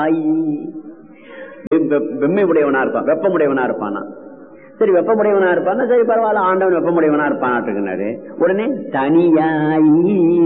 தனியாய். வெம்மை உடையவனா இருப்பான், வெப்பமுடையவனா இருப்பானா. சரி, வெப்பமுடையவனா இருப்பான்னா சரி பரவாயில்ல, ஆண்டவன் வெப்பமுடையவனா இருப்பானாட்டுக்குனாரு. உடனே தனியாய்.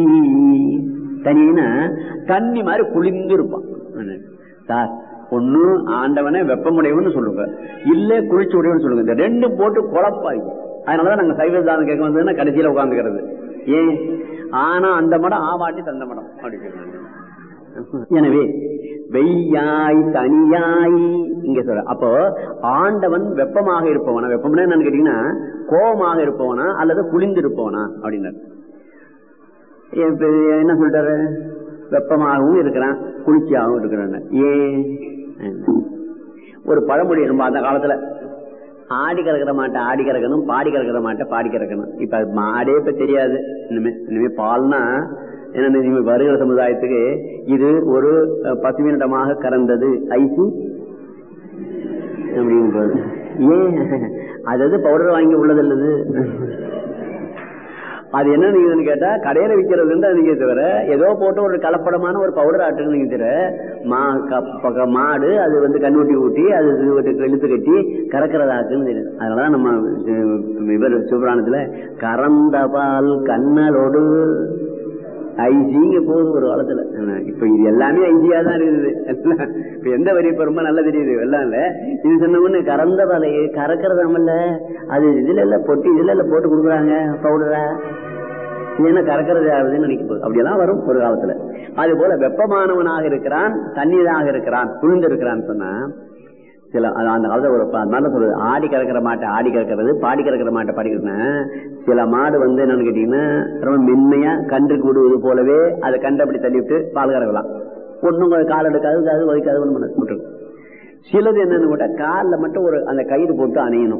தனினா தண்ணி மாதிரி குளிர்ந்து இருப்பான் சார். ஒண்ணு ஆண்டவனை வெப்பமுடையவன்னு சொல்லுங்க, இல்ல குளிர்ச்சி உடையவன்னு சொல்லுங்க. இந்த ரெண்டும் போட்டு குழப்பாய். அதனாலதான் நாங்க சைவ தானம் கேட்க வந்ததுன்னா கடைசியில உட்காந்துக்கிறது. ஏன் ஆனா அந்த மடம் ஆவாட்டி தந்த மடம் அப்படி சொல்றாங்க. எனவே வெய்யாய் தனியாய் இங்க சொல்ற. அப்போ ஆண்டவன் வெப்பமாக இருப்பவனா, வெப்பம்னா என்னன்னு கேட்டீங்கன்னா கோபமாக இருப்பவனா அல்லது குளிர்ந்து இருப்பவனா அப்படின்னு என்ன சொல்றாரு? வெப்பமாகவும் இருக்கிறான், குளிர்ச்சியாகவும் இருக்கிறான். ஏன் ஒரு பழமொழி நம்ம அந்த காலத்துல ஆடி கறக்கிற மாட்டை ஆடி கறக்கணும், பாடி கறக்கிற மாட்டை பாடி கறக்கணும். இப்ப மாடே இப்ப தெரியாது. இனிமே பால்னா என்ன, வருகிற சமுதாயத்துக்கு இது ஒரு பசுவினிடமாக கறந்தது ஐசி அப்படின்னு. ஏன் அது பவுடர் வாங்கி உள்ளது இல்லது. அது என்ன நீங்க கேட்டா கடையில விற்கிறது நீங்க தவிர ஏதோ போட்டு ஒரு கலப்படமான ஒரு பவுடர் ஆட்டுன்னு நீங்க தவிர மாடு அது கண்ணூட்டி ஊட்டி அது இழுத்து கட்டி கறக்கிறதாக்குன்னு தெரியுது. அதனாலதான் நம்ம இவர் சிவபுராணத்துல கறந்த பால் கண்ணலோடு ஐசிங்க போகுது ஒரு காலத்துல. இப்ப இது எல்லாமே ஐசியா தான் இருக்குது. இப்ப எந்த வரி இப்ப ரொம்ப நல்லா தெரியுது எல்லாம் இல்ல. இது சொன்ன ஒண்ணு கறந்த பாலையே கறக்கிறதாமல்ல, அது இதுல எல்லாம் பொட்டி இதுல எல்லாம் போட்டு கொடுக்குறாங்க பவுடரா. இது என்ன கறக்கிறது ஆகுதுன்னு நினைக்கும் போது அப்படியெல்லாம் வரும் ஒரு காலத்துல. அது போல வெப்பமானவனாக இருக்கிறான், தண்ணீராக இருக்கிறான், குளிர்ந்து இருக்கிறான்னு சொன்னா சில அந்த காலத்துல ஒரு அதனால சொல்றது ஆடி கறக்கிற மாட்டை ஆடி கறக்கிறது, பாடி கறக்கிற மாட்டை பாடி கறக்குன்னா சில மாடு என்னன்னு கேட்டீங்கன்னா ரொம்ப மென்மையா கன்றுக்கு விடுவது போலவே அதை கண்டு அப்படி தள்ளிவிட்டு பால் கறக்கலாம். ஒன்னும் கால் எடுக்காது, அது வலிக்காது, ஒண்ணு பண்ண. சிலது என்னன்னு கேட்டா காலில் மட்டும் ஒரு அந்த கயிறு போட்டு அணையணும்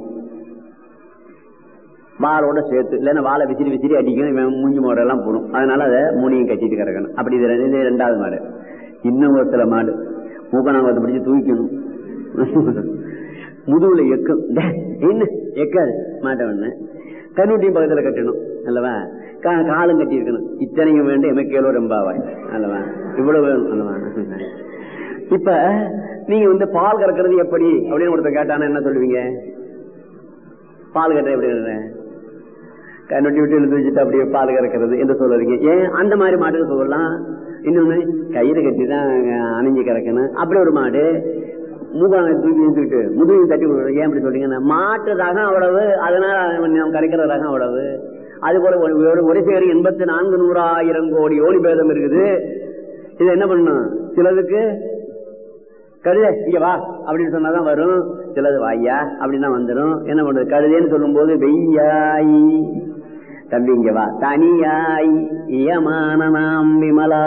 வாளோட சேர்த்து, இல்லைன்னா வாழை விசிறி விசிறி அடிக்கணும், மூஞ்சி மோடெல்லாம் போடும். அதனால அதை மூணையும் கட்டிட்டு கறக்கணும். அப்படி இது ரெண்டாவது மாடு. இன்னும் ஒரு சில மாடு மூக்கணாங்கத்தை பிடிச்சு தூக்கணும், முதுகுல எக்கும், என்ன எக்காது மாட்டவன்னு கண்ணுட்டியும் பக்கத்துல கட்டணும் அல்லவா, காலம் கட்டி இருக்கணும். இத்தனையும் வேண்டும் எமக்கேலோ ரொம்பாவாய் அல்லவா, இவ்வளவு வேணும் அல்லவா. இப்ப நீங்க பால் கறக்கிறது எப்படி அப்படின்னு ஒருத்தர் கேட்டானா என்ன சொல்லுவீங்க? பால் கட்டுற எப்படி கண்ணுட்டி விட்டு எழுந்து வச்சுட்டு அப்படியே பால் கறக்கிறது என்று சொல்லுறீங்க. ஏன் அந்த மாதிரி மாட்டுக்கு சொல்லலாம். இன்னொன்னு கயிறு கட்டி தான் அணிஞ்சு கறக்கணும். அப்படி ஒரு மாடு மூக்காங்க தூக்கி இழுத்துக்கிட்டு முதுகையும் தட்டி கொடுக்குறது. ஏன் அப்படி சொல்றீங்கன்னா மாட்டு ரகம் அவ்வளவு, அதனால நாம் கரைக்கிற ரகம் அவ்வளவு. அது போல ஒரு சேரி 84,100,000 கோடி ஓடி பேதம் இருக்குது. இது என்ன பண்ணும்? சிலதுக்கு கழுதை இங்க வா அப்படின்னு சொன்னாதான் வரும், சிலது வாய்யா அப்படின்னா வந்துடும். என்ன பண்றது? கழுதைன்னு சொல்லும் போது வெய்யாய் தம்பி இங்க வா, தனியாய் இயமான நாம் விமலா.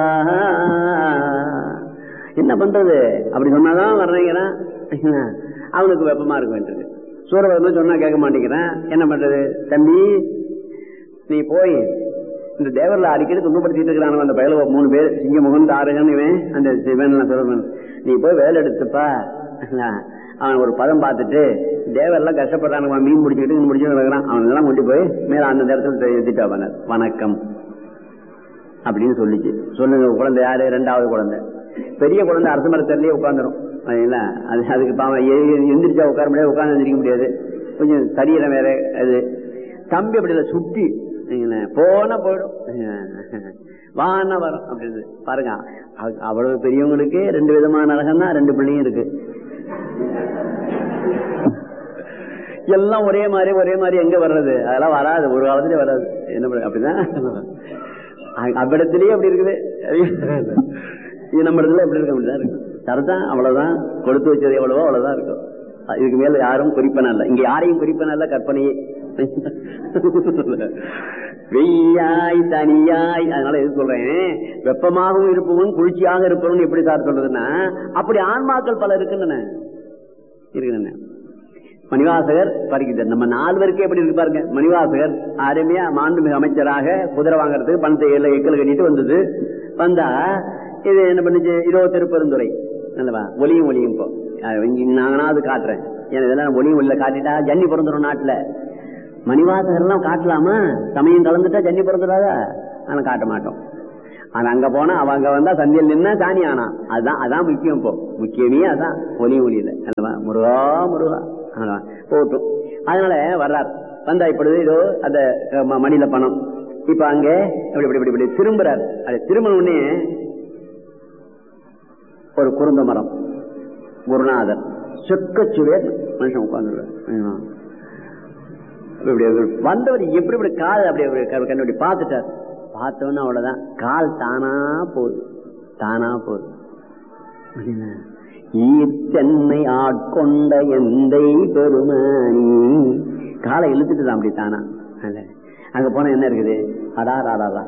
என்ன பண்றது? அப்படி சொன்னாதான் வர்றீங்கிறான். அவனுக்கு வெப்பமா இருக்க வேண்டியது. சூரபதம் சொன்னா கேட்க மாட்டேங்கிறான். என்ன பண்றது? தம்பி நீ போய் இந்த தேவரில் அடிக்கடி துன்பப்படுத்திட்டு இருக்கிறான் அந்த பயல 3 பேர் சிங்கமுகன் தாரகன் இவன் அந்த சிவன் சொல்றவன். நீ போய் வேலை எடுத்துப்பா. அவன் ஒரு பதம் பார்த்துட்டு தேவரெல்லாம் கஷ்டப்படுறானுங்க, மீன் முடிச்சுக்கிட்டு முடிச்சு நடக்கிறான். அவன் எல்லாம் கொண்டு போய் மேல அந்த இடத்துல எழுதிட்டு வணக்கம் அப்படின்னு சொல்லிச்சு. சொல்லுங்க. குழந்தை யாரு? 2வது குழந்தை. பெரிய குழந்தை அரச மரத்திலேயே உட்காந்துரும். அதுக்கு பாவம் எந்திரிச்சா உட்கார முடியாது, உட்கார்ந்து எந்திரிக்க முடியாது, கொஞ்சம் சரீரம் வேற. அது தம்பி அப்படி இல்லை, சுட்டி போன போயிடும், வான வரும் அப்படின்னு பாருங்க. அவ்வளவு பெரியவங்களுக்கு 2 விதமான நரகம் தான், 2 பிள்ளையும் இருக்கு. எல்லாம் ஒரே மாதிரி எங்க வர்றது? அதெல்லாம் வராது, ஒரு காலத்திலே வராது. என்ன பண்ண அப்படிதான் அவ்விடத்திலேயே அப்படி இருக்குது. இது நம்ம இடத்துல எப்படி இருக்க அப்படிதான் இருக்கு. தரதான் அவ்வளவுதான், கொடுத்து வச்சது எவ்வளவோ அவ்வளவுதான் இருக்கும். இதுக்கு மேல யாரும் குறிப்பன இல்ல. இங்க யாரையும் குறிப்பன இல்ல, கற்பனையே. வெய்யாய் தனியாய். அதனால எது சொல்றேன், வெப்பமாகவும் இருப்பவன் குளிர்ச்சியாக இருப்பவன் எப்படி சார் சொல்றதுன்னா, அப்படி ஆன்மாக்கள் பல இருக்குன்னு இருக்குன்னு மணிவாசகர் பறிக்கிறார். நம்ம 4 பேருக்கே எப்படி இருக்கு பாருங்க. மணிவாசகர் அருமையா மாண்புமிகு அமைச்சராக குதிரை வாங்கறதுக்கு பணத்தை எக்கல் கட்டிட்டு வந்தது. வந்தா இது என்ன பண்ணுச்சு? இதோ திருப்பெருந்துறை நல்லவா, ஒளியும் இப்போ நாங்கனாவது காட்டுறேன். ஏன்னா இதெல்லாம் ஒளியும் ஒளியில காட்டிட்டா ஜன்னி பிறந்துடும் நாட்டுல. மணிவாசகர் எல்லாம் காட்டலாமா? சமயம் கலந்துட்டா ஜன்னி பிறந்துடாதா? ஆனா காட்ட மாட்டோம். ஆனா அங்க போனா அவங்க வந்தா சந்தியில் நின்னா சாணி ஆனா அதான் முக்கியம். இப்போ முக்கியமே அதான் ஒலி ஒலியில அல்லவா, முருகா முருகா போட்டும். அதனால வர்றார். வந்தா இப்பொழுது ஏதோ அந்த மணில பணம் இப்ப அங்க இப்படி இப்படி இப்படி இப்படி திரும்புறார். அது திரும்ப உடனே ஒரு குருந்த மரம், குருநாதர் சொக்கச்சுவேர் மனுஷன் உட்கார்ந்து வந்தவர் எப்படி இப்படி கால் அப்படி கண்ணு பார்த்துட்டார். பார்த்தோன்னு அவ்வளவுதான், கால் தானா போகுது, தானா போகுது. ஈர்த்தென்னை ஆட்கொண்ட எந்தை பெருமானி, காலை இழுத்துட்டு தான் அப்படி தானா. அங்க போனா என்ன இருக்குது, அடாராடா